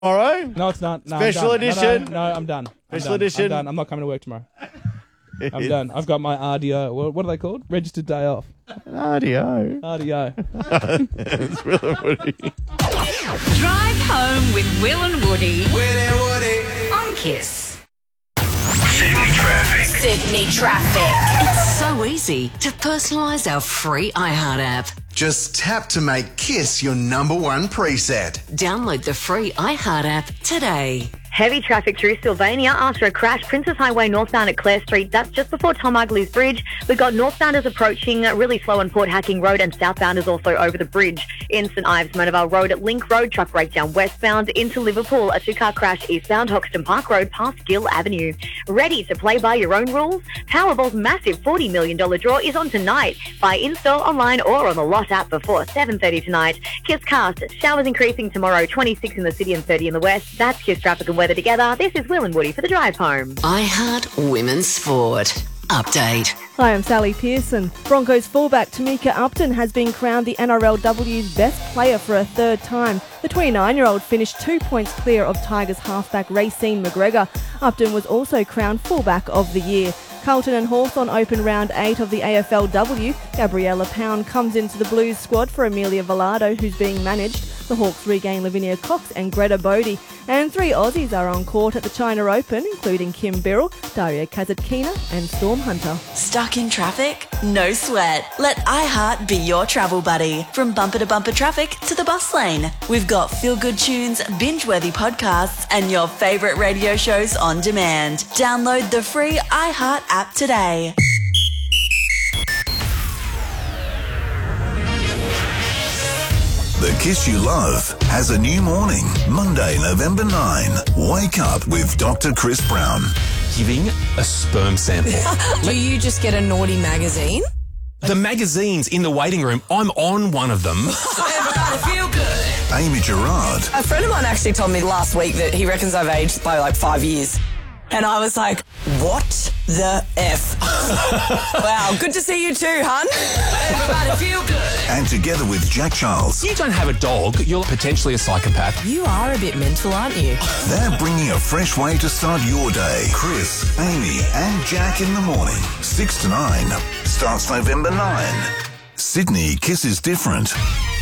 tomorrow? No, it's not. No, Special edition. No, I'm done. Special edition. I'm done. I'm not coming to work tomorrow. I'm done. I've got my RDO. What are they called? Registered day off. RDO. RDO. It's Will and Woody. Drive home with Will and Woody. On Kiss. Sydney Traffic. It's so easy to personalise our free iHeart app. Just tap to make Kiss your number one preset. Download the free iHeart app today. Heavy traffic through Sylvania after a crash. Princess Highway northbound at Clare Street. That's just before Tom Ugley's Bridge. We've got northbounders approaching really slow on Port Hacking Road, and southbounders also over the bridge in St Ives Monavale Road at Link Road. Truck breakdown westbound into Liverpool. A two-car crash eastbound Hoxton Park Road past Gill Avenue. Ready to play by your own rules? Powerball's massive $40 million draw is on tonight. Buy in-store, online or on the Lot app before 7:30 tonight. Kiss Cast. Showers increasing tomorrow. 26 in the city and 30 in the west. That's Kiss Traffic and Weather together. This is Will and Woody for the drive home. iHeart Women's Sport. Update. Hi, I'm Sally Pearson. Broncos fullback Tamika Upton has been crowned the NRLW's best player for a third time. The 29-year-old finished 2 points clear of Tigers halfback Racine McGregor. Upton was also crowned fullback of the year. Carlton and Hawthorn open round 8 of the AFLW. Gabriella Pound comes into the Blues squad for Amelia Velado, who's being managed. The Hawks regain Lavinia Cox and Greta Bodie. And 3 Aussies are on court at the China Open, including Kim Birrell, Daria Kazatkina and Storm Hunter. Stuck in traffic? No sweat. Let iHeart be your travel buddy. From bumper to bumper traffic to the bus lane. We've got feel-good tunes, binge-worthy podcasts and your favourite radio shows on demand. Download the free iHeart app today. The Kiss You Love has a new morning, Monday, November 9. Wake up with Dr. Chris Brown. Giving a sperm sample. Do you just get a naughty magazine? The magazines in the waiting room, I'm on one of them. Feel good. Amy Gerard. A friend of mine actually told me last week that he reckons I've aged by like 5 years. And I was like, what the F? Wow, good to see you too, hun. Everybody feel good. And together with Jack Charles. You don't have a dog, you're potentially a psychopath. You are a bit mental, aren't you? They're bringing a fresh way to start your day. Chris, Amy and Jack in the morning, 6 to 9. Starts November 9. Sydney Kiss is different.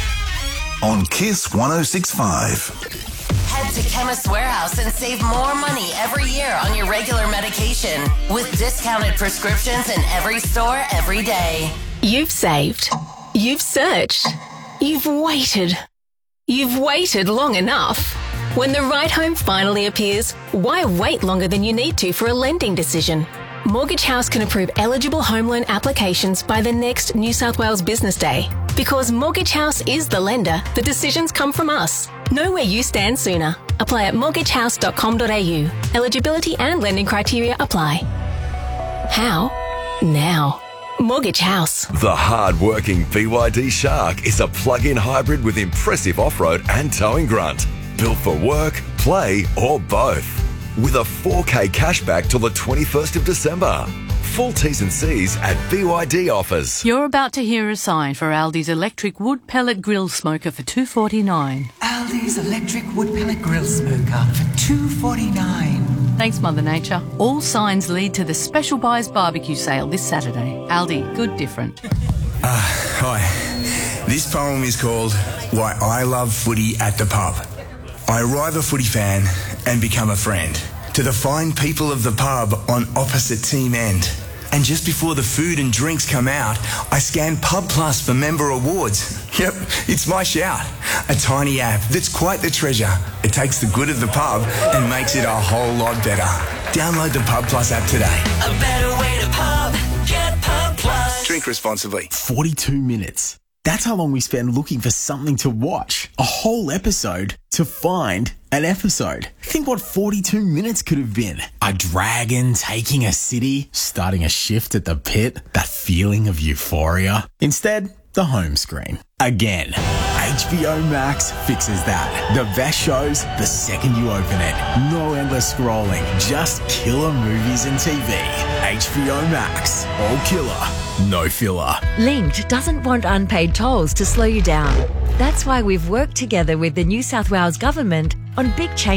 On Kiss 106.5. Head to Chemist Warehouse and save more money every year on your regular medication with discounted prescriptions in every store every day. You've saved. You've searched. You've waited. You've waited long enough. When the right home finally appears, why wait longer than you need to for a lending decision? Mortgage House can approve eligible home loan applications by the next New South Wales Business Day. Because Mortgage House is the lender, the decisions come from us. Know where you stand sooner. Apply at mortgagehouse.com.au. Eligibility and lending criteria apply. How? Now. Mortgage House. The hard-working BYD Shark is a plug-in hybrid with impressive off-road and towing grunt. Built for work, play or both. With a 4K cashback till the 21st of December. Full T's and C's at BYD offers. You're about to hear a sign for Aldi's electric wood pellet grill smoker for $2.49. Aldi's electric wood pellet grill smoker for $2.49. Thanks, Mother Nature. All signs lead to the Special Buys barbecue sale this Saturday. Aldi, good different. Hi. This poem is called Why I Love Footy at the Pub. I arrive a footy fan and become a friend to the fine people of the pub on opposite team end. And just before the food and drinks come out, I scan Pub Plus for member awards. Yep, it's my shout. A tiny app that's quite the treasure. It takes the good of the pub and makes it a whole lot better. Download the Pub Plus app today. A better way to pub. Get Pub Plus. Drink responsibly. 42 minutes. That's how long we spend looking for something to watch. A whole episode to find an episode. Think what 42 minutes could have been. A dragon taking a city, starting a shift at the pit, that feeling of euphoria. Instead, the home screen. Again. HBO Max fixes that. The best shows the second you open it. No endless scrolling, just killer movies and TV. HBO Max. All killer, no filler. Linked doesn't want unpaid tolls to slow you down. That's why we've worked together with the New South Wales Government on big change